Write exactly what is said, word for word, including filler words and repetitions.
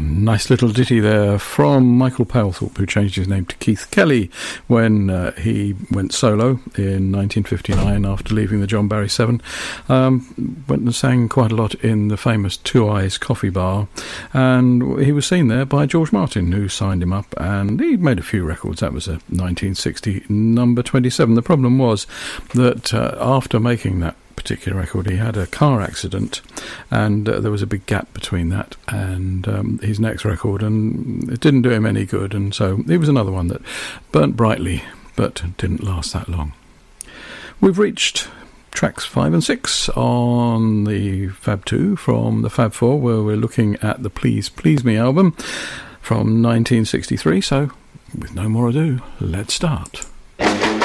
Nice little ditty there from Michael Palethorpe, who changed his name to Keith Kelly when uh, he went solo in nineteen fifty-nine after leaving the John Barry Seven. Um, went and sang quite a lot in the famous Two Eyes Coffee Bar, and he was seen there by George Martin, who signed him up, and he made a few records. That was a nineteen sixty number twenty-seven. The problem was that uh, after making that particular record, he had a car accident, and uh, there was a big gap between that and um, his next record, and it didn't do him any good, and so it was another one that burnt brightly but didn't last that long. We've reached tracks five and six on the Fab two from the Fab Four, where we're looking at the Please Please Me album from nineteen sixty-three, so with no more ado, let's start.